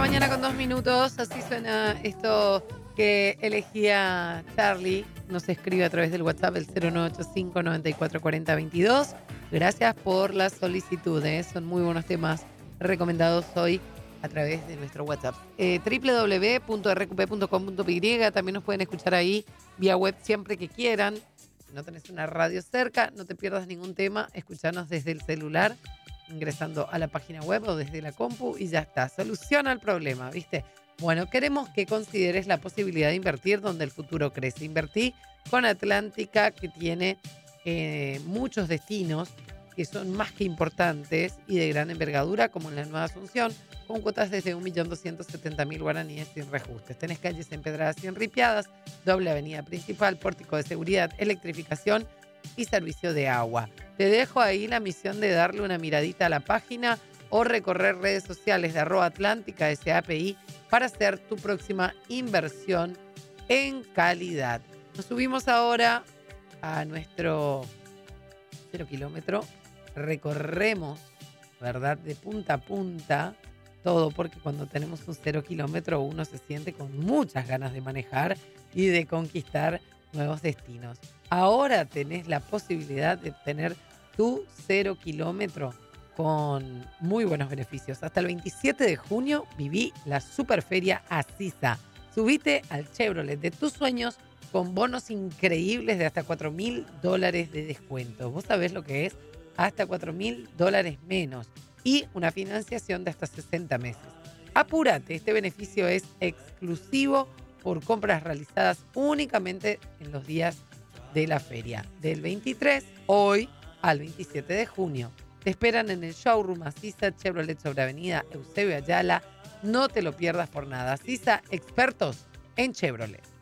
mañana con 2 minutos. Así suena esto que elegía Charlie. Nos escribe a través del WhatsApp el 0985-944022. Gracias por las solicitudes. Son muy buenos temas recomendados hoy a través de nuestro WhatsApp. www.rqp.com.py. También nos pueden escuchar ahí vía web siempre que quieran. Si no tenés una radio cerca, no te pierdas ningún tema. Escuchanos desde el celular, ingresando a la página web o desde la compu y ya está. Soluciona el problema, ¿viste? Bueno, queremos que consideres la posibilidad de invertir donde el futuro crece. Invertí con Atlántica, que tiene muchos destinos que son más que importantes y de gran envergadura, como en la Nueva Asunción, con cuotas desde 1.270.000 guaraníes sin reajustes. Tenés calles empedradas y enripiadas, doble avenida principal, pórtico de seguridad, electrificación y servicio de agua. Te dejo ahí la misión de darle una miradita a la página o recorrer redes sociales de @Atlántica SAPI para hacer tu próxima inversión en calidad. Nos subimos ahora a nuestro 0 kilómetro. Recorremos, ¿verdad? De punta a punta todo, porque cuando tenemos un 0 kilómetro uno se siente con muchas ganas de manejar y de conquistar nuevos destinos. Ahora tenés la posibilidad de tener tu 0 kilómetro con muy buenos beneficios. Hasta el 27 de junio viví la Superferia Asisa. Subite al Chevrolet de tus sueños con bonos increíbles de hasta $4.000 de descuento. ¿Vos sabés lo que es? Hasta $4.000 menos y una financiación de hasta 60 meses. Apúrate, este beneficio es exclusivo por compras realizadas únicamente en los días de la feria, del 23 hoy al 27 de junio. Te esperan en el showroom Asisa Chevrolet sobre Avenida Eusebio Ayala. No te lo pierdas por nada. Asisa, expertos en Chevrolet.